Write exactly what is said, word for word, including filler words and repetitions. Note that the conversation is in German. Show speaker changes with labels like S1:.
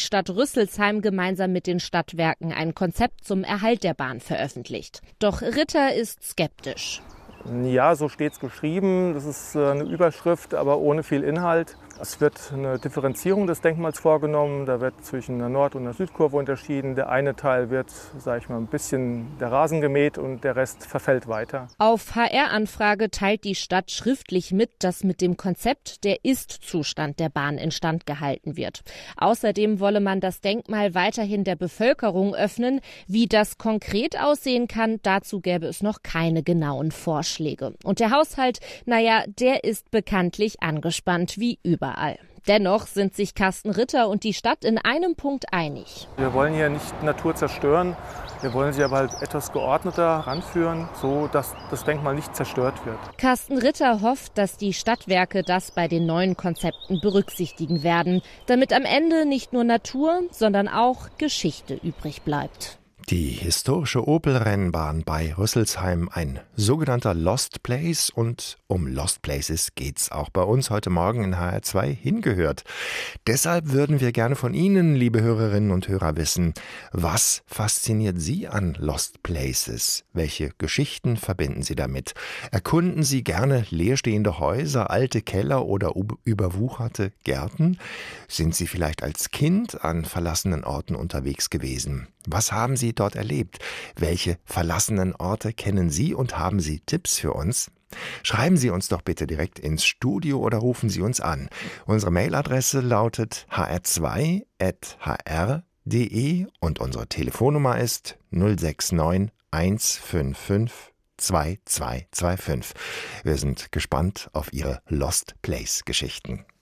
S1: Stadt Rüsselsheim gemeinsam mit den Stadtwerken ein Konzept zum Erhalt der Bahn veröffentlicht. Doch Ritter ist skeptisch.
S2: Ja, so steht es geschrieben. Das ist eine Überschrift, aber ohne viel Inhalt. Es wird eine Differenzierung des Denkmals vorgenommen. Da wird zwischen der Nord- und der Südkurve unterschieden. Der eine Teil wird, sage ich mal, ein bisschen der Rasen gemäht und der Rest verfällt weiter.
S1: Auf H R-Anfrage teilt die Stadt schriftlich mit, dass mit dem Konzept der Ist-Zustand der Bahn instand gehalten wird. Außerdem wolle man das Denkmal weiterhin der Bevölkerung öffnen. Wie das konkret aussehen kann, dazu gäbe es noch keine genauen Vorschläge. Und der Haushalt, naja, der ist bekanntlich angespannt wie überall. Dennoch sind sich Carsten Ritter und die Stadt in einem Punkt einig.
S2: Wir wollen hier nicht Natur zerstören, wir wollen sie aber halt etwas geordneter ranführen, so dass das Denkmal nicht zerstört wird.
S1: Carsten Ritter hofft, dass die Stadtwerke das bei den neuen Konzepten berücksichtigen werden, damit am Ende nicht nur Natur, sondern auch Geschichte übrig bleibt.
S3: Die historische Opel-Rennbahn bei Rüsselsheim, ein sogenannter Lost Place, und um Lost Places geht's auch bei uns heute Morgen in H R zwei hingehört. Deshalb würden wir gerne von Ihnen, liebe Hörerinnen und Hörer, wissen, was fasziniert Sie an Lost Places? Welche Geschichten verbinden Sie damit? Erkunden Sie gerne leerstehende Häuser, alte Keller oder überwucherte Gärten? Sind Sie vielleicht als Kind an verlassenen Orten unterwegs gewesen? Was haben Sie dort erlebt? Welche verlassenen Orte kennen Sie und haben Sie Tipps für uns? Schreiben Sie uns doch bitte direkt ins Studio oder rufen Sie uns an. Unsere Mailadresse lautet h r zwei at h r punkt d e und unsere Telefonnummer ist null sechs neun eins fünf fünf zwei zwei zwei fünf. Wir sind gespannt auf Ihre Lost Place Geschichten.